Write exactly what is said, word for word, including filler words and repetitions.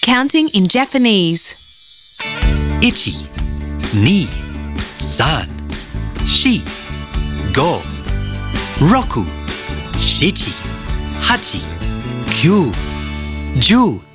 Counting in Japanese. Ichi, ni, san, shi, go, roku, shichi, hachi, kyu, ju.